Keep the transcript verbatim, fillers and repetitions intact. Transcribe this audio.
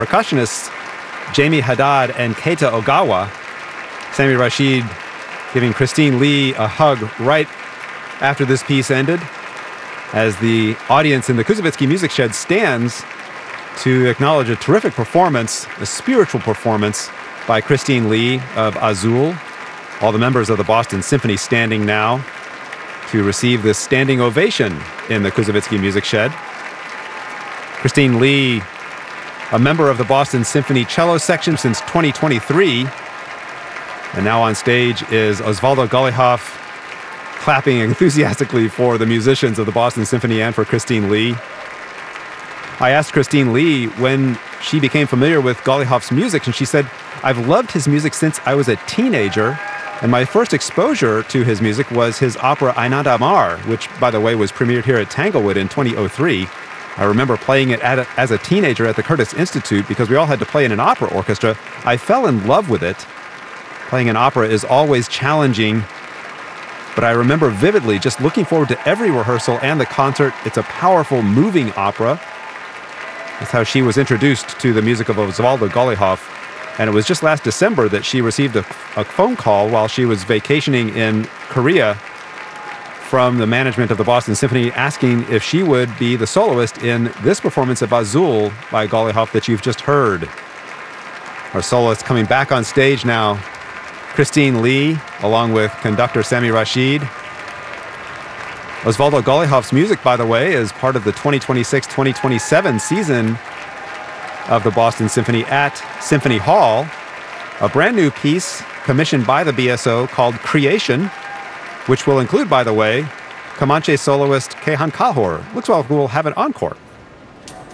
Percussionists Jamie Haddad and Keita Ogawa, Sami Rashid giving Christine Lee a hug right after this piece ended, as the audience in the Kuzovitsky Music Shed stands to acknowledge a terrific performance, a spiritual performance by Christine Lee of Azul. All the members of the Boston Symphony standing now to receive this standing ovation in the Kuzovitsky Music Shed. Christine Lee, a member of the Boston Symphony cello section since twenty twenty-three, and now on stage is Osvaldo Golijov, clapping enthusiastically for the musicians of the Boston Symphony and for Christine Lee. I asked Christine Lee when she became familiar with Golijov's music, and she said, "I've loved his music since I was a teenager, and my first exposure to his music was his opera Ainad Amar, which, by the way, was premiered here at Tanglewood in twenty oh three. I remember playing it at a, as a teenager at the Curtis Institute because we all had to play in an opera orchestra. I fell in love with it. Playing an opera is always challenging, but I remember vividly just looking forward to every rehearsal and the concert. It's a powerful, moving opera." That's how she was introduced to the music of Osvaldo Golijov. And it was just last December that she received a, a phone call while she was vacationing in Korea from the management of the Boston Symphony asking if she would be the soloist in this performance of Azul by Golijov that you've just heard. Our soloist coming back on stage now, Christine Lee, along with conductor Sami Rashid. Osvaldo Golijov's music, by the way, is part of the twenty twenty-six twenty twenty-seven season of the Boston Symphony at Symphony Hall, a brand new piece commissioned by the B S O called Creation, which will include, by the way, Comanche soloist Kehan Kalhor. Looks like we'll have an encore.